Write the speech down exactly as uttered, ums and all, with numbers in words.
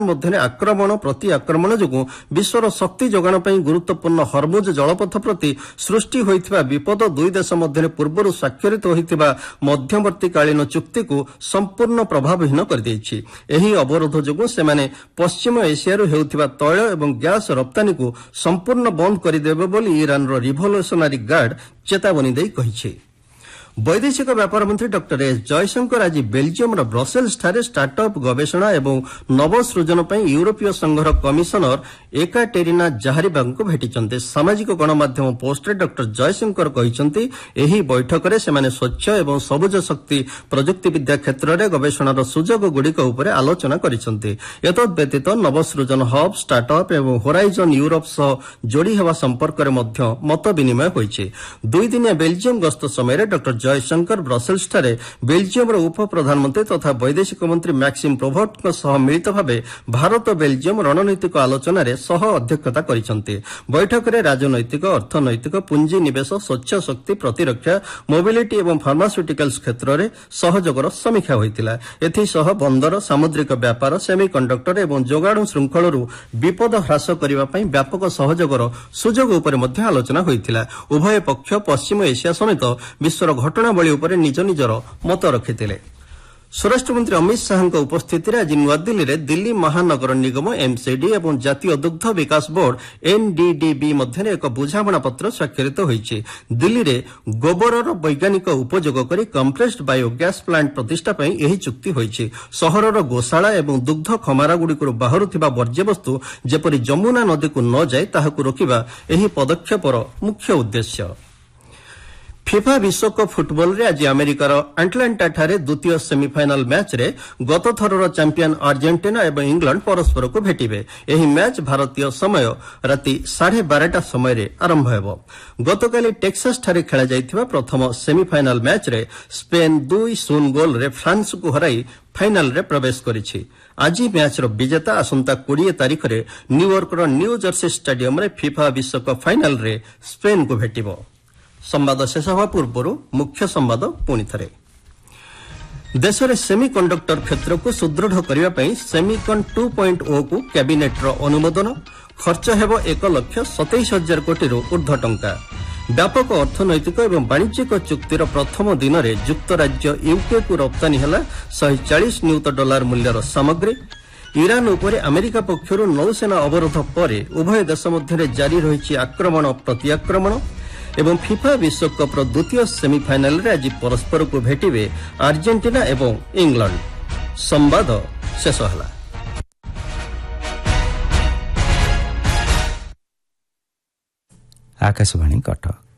ମଧ୍ୟରେ ଆକ୍ରମଣ ପ୍ରତି ଆକ୍ରମଣ ଯୋଗୁଁ ବିଶ୍ୱର ଶକ୍ତି ଯୋଗାଣ ପାଇଁ ଗୁରୁତ୍ୱପୂର୍ଣ୍ଣ ହର୍ମୁଜ ଜଳପଥ ପ୍ରତି ସୃଷ୍ଟି ହୋଇଥିବା ବିପଦ ଦୁଇ ଦେଶ ମଧ୍ୟରେ ପୂର୍ବରୁ ସ୍ୱାକ୍ଷରିତ ହୋଇଥିବା ମଧ୍ୟବର୍ତ୍ତୀକାଳୀନ ଚୁକ୍ତିକୁ ସମ୍ପୂର୍ଣ୍ଣ ପ୍ରଭାବହୀନ କରିଦେଇଛି। ଏହି ଅବରୋଧ ଯୋଗୁଁ ସେମାନେ ପଶ୍ଚିମ ଏସିଆରୁ ହେଉଥିବା ତୈଳ ଏବଂ ଗ୍ୟାସ୍ ରପ୍ତାନୀକୁ ସମ୍ପୂର୍ଣ୍ଣ ବନ୍ଦ କରିଦେବେ ବୋଲି ଇରାନର ରିଭଲ୍ୟୁସନାରୀ ଗାର୍ଡ ଚେତାବନୀ ଦେଇ କହିଛି। ବୈଦେଶିକ ବ୍ୟାପାର ମନ୍ତ୍ରୀ ଡକ୍ଟର ଏସ୍ ଜୟଶଙ୍କର ଆଜି ବେଲ୍ଜିୟମର ବ୍ରସେଲ୍ସଠାରେ ଷ୍ଟାର୍ଟଅପ୍ ଗବେଷଣା ଏବଂ ନବସୃଜନ ପାଇଁ ୟୁରୋପୀୟ ସଂଘର କମିଶନର ଏକାଟେରିନା ଜାହାରିବାଙ୍କୁ ଭେଟିଛନ୍ତି। ସାମାଜିକ ଗଣମାଧ୍ୟମ ପୋଷ୍ଟରେ ଡକ୍ଟର ଜୟଶଙ୍କର କହିଛନ୍ତି ଏହି ବୈଠକରେ ସେମାନେ ସ୍ୱଚ୍ଛ ଏବଂ ସବୁଜ ଶକ୍ତି ପ୍ରଯୁକ୍ତିବିଦ୍ୟା କ୍ଷେତ୍ରରେ ଗବେଷଣାର ସୁଯୋଗଗୁଡ଼ିକ ଉପରେ ଆଲୋଚନା କରିଛନ୍ତି। ଏତଦ୍ବ୍ୟତୀତ ନବସୃଜନ ହବ୍ ଷ୍ଟାର୍ଟଅପ୍ ଏବଂ ହୋରାଇଜନ୍ ୟୁରୋପ ସହ ଯୋଡ଼ି ହେବା ସମ୍ପର୍କରେ ମଧ୍ୟ ମତ ବିନିମୟ ହୋଇଛି। ଦୁଇଦିନିଆ ବେଲ୍ଜିୟମ ଗସ୍ତ ସମୟରେ ଡକ୍ଟର ଜୟଶଙ୍କର ବ୍ରସେଲ୍ସଠାରେ ବେଲ୍ଜିୟମର ଉପପ୍ରଧାନମନ୍ତ୍ରୀ ତଥା ବୈଦେଶିକ ମନ୍ତ୍ରୀ ମ୍ୟାକ୍ସିମ୍ ପ୍ରୋଭର୍ଟଙ୍କ ସହ ମିଳିତ ଭାବେ ଭାରତ ବେଲ୍ଜିୟମ ରଣନୈତିକ ଆଲୋଚନାରେ ସହ ଅଧ୍ୟକ୍ଷତା କରିଛନ୍ତି। ବୈଠକରେ ରାଜନୈତିକ ଅର୍ଥନୈତିକ ପୁଞ୍ଜିନିବେଶ ସ୍ୱଚ୍ଛ ଶକ୍ତି ପ୍ରତିରକ୍ଷା ମୋବିଲିଟି ଏବଂ ଫାର୍ମାସ୍ୟୁଟିକାଲ୍ସ କ୍ଷେତ୍ରରେ ସହଯୋଗର ସମୀକ୍ଷା ହୋଇଥିଲା। ଏଥିସହ ବନ୍ଦର ସାମୁଦ୍ରିକ ବ୍ୟାପାର ସେମିକଣ୍ଡକ୍ଟର ଏବଂ ଯୋଗାଣ ଶୃଙ୍ଖଳରୁ ବିପଦ ହ୍ରାସ କରିବା ପାଇଁ ବ୍ୟାପକ ସହଯୋଗର ସୁଯୋଗ ଉପରେ ମଧ୍ୟ ଆଲୋଚନା ହୋଇଥିଲା। ଉଭୟ ପକ୍ଷ ପଶ୍ଚିମ ଏସିଆ ସମେତ ବିଶ୍ୱର ଘଟଣାବଳୀ ଉପରେ ନିଜ ନିଜର ମତ ରଖିଥିଲେ। ସ୍ୱରାଷ୍ଟ୍ରମନ୍ତ୍ରୀ ଅମିତ ଶାହାଙ୍କ ଉପସ୍ଥିତିରେ ଆଜି ନୂଆଦିଲ୍ଲୀରେ ଦିଲ୍ଲୀ ମହାନଗର ନିଗମ ଏମ୍ସିଡି ଏବଂ ଜାତୀୟ ଦୁଗ୍ଧ ବିକାଶ ବୋର୍ଡ ଏନ୍ଡିଡିବି ମଧ୍ୟରେ ଏକ ବୁଝାମଣାପତ୍ର ସ୍ୱାକ୍ଷରିତ ହୋଇଛି। ଦିଲ୍ଲୀରେ ଗୋବରର ବୈଜ୍ଞାନିକ ଉପଯୋଗ କରି କମ୍ପ୍ରେସ୍ଡ ବାୟୋଗ୍ୟାସ୍ ପ୍ଲାଣ୍ଟ ପ୍ରତିଷ୍ଠା ପାଇଁ ଏହି ଚୁକ୍ତି ହୋଇଛି। ସହରର ଗୋଶାଳା ଏବଂ ଦୁଗ୍ଧ ଖମାରଗୁଡ଼ିକରୁ ବାହାରୁଥିବା ବର୍ଜ୍ୟବସ୍ତୁ ଯେପରି ଯମୁନା ନଦୀକୁ ନ ଯାଏ ତାହାକୁ ରୋକିବା ଏହି ପଦକ୍ଷେପର ମୁଖ୍ୟ ଉଦ୍ଦେଶ୍ୟ। ଫିଫା ବିଶ୍ୱକପ୍ ଫୁଟବଲରେ ଆଜି ଆମେରିକାର ଆଟଲାଣ୍ଟାଠାରେ ଦ୍ୱିତୀୟ ସେମିଫାଇନାଲ୍ ମ୍ୟାଚ୍ରେ ଗତଥରର ଚାମ୍ପିୟନ୍ ଆର୍ଜେଣ୍ଟିନା ଏବଂ ଇଂଲଣ୍ଡ ପରସ୍ପରକୁ ଭେଟିବେ। ଏହି ମ୍ୟାଚ୍ ଭାରତୀୟ ସମୟ ରାତି ସାଢ଼େ ବାରଟା ସମୟରେ ଆରମ୍ଭ ହେବ। ଗତକାଲି ଟେକ୍ସାସଠାରେ ଖେଳାଯାଇଥିବା ପ୍ରଥମ ସେମିଫାଇନାଲ୍ ମ୍ୟାଚ୍ରେ ସ୍ପେନ୍ ଦୁଇ ଶୂନ ଗୋଲ୍ରେ ଫ୍ରାନ୍ସକୁ ହରାଇ ଫାଇନାଲ୍ରେ ପ୍ରବେଶ କରିଛି। ଆଜି ମ୍ୟାଚ୍ର ବିଜେତା ଆସନ୍ତା କୋଡ଼ିଏ ତାରିଖରେ ନ୍ୟୁୟର୍କର ନ୍ୟୁ ଜର୍ସି ଷ୍ଟାଡିୟମ୍ରେ ଫିଫା ବିଶ୍ୱକପ୍ ଫାଇନାଲ୍ରେ ସ୍ପେନ୍କୁ ଭେଟିବ। ସମ୍ବାଦ ଶେଷ ହେବା ପୂର୍ବରୁ ମୁଖ୍ୟ ସମ୍ବାଦ ପୁଣି ଥରେ। ଦେଶରେ ସେମିକଣ୍ଡକ୍ଟର କ୍ଷେତ୍ରକୁ ସୁଦୃଢ଼ କରିବା ପାଇଁ ସେମିକନ୍ ଟୁ ପଏଣ୍ଟ ଓକୁ କ୍ୟାବିନେଟ୍ର ଅନୁମୋଦନ। ଖର୍ଚ୍ଚ ହେବ ଏକ ଲକ୍ଷ ସତେଇଶ ହଜାର କୋଟିରୁ ଉର୍ଦ୍ଧ୍ୱ ଟଙ୍କା। ବ୍ୟାପକ ଅର୍ଥନୈତିକ ଏବଂ ବାଣିଜ୍ୟିକ ଚୁକ୍ତିର ପ୍ରଥମ ଦିନରେ ଯୁକ୍ତରାଜ୍ୟ ୟୁକେକୁ ରପ୍ତାନୀ ହେଲା ଶହେ ଚାଳିଶ ନିୟୁତ ଡଲାର ମୂଲ୍ୟର ସାମଗ୍ରୀ। ଇରାନ ଉପରେ ଆମେରିକା ପକ୍ଷରୁ ନୌସେନା ଅବରୋଧ ପରେ ଉଭୟ ଦେଶ ମଧ୍ୟରେ ଜାରି ରହିଛି ଆକ୍ରମଣ ପ୍ରତିଆକ୍ରମଣ। ଏବଂ ଫିଫା ବିଶ୍ୱକପ୍ର ଦ୍ୱିତୀୟ ସେମିଫାଇନାଲ୍ରେ ଆଜି ପରସ୍ପରକୁ ଭେଟିବେ ଆର୍ଜେଣ୍ଟିନା ଏବଂ ଇଂଲଣ୍ଡ। ସମ୍ବାଦ ଶେଷ ହେଲା। ଆକାଶବାଣୀ କଟକ।